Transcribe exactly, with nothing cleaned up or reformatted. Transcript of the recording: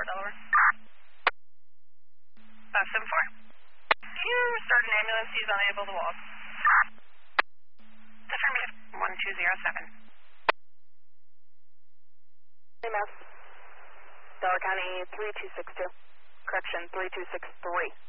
Delaware. five seven four. Can you start an ambulance? He's unable to walk. Affirmative. one two zero seven. E M S. Delaware County three two six two. Correction, three two six three.